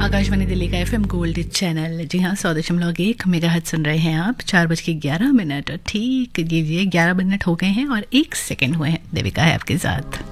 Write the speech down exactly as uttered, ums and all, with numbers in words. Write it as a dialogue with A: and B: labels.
A: आकाशवाणी दिल्ली का FM gold channel, जी हाँ, सौ दशमलव एक मेगाहर्ट्ज़ सुन रहे हैं आप। चार बज के ग्यारह मिनट ठीक लीजिए, ग्यारह मिनट हो गए हैं और एक सेकंड हुए हैं। देविका है आपके साथ।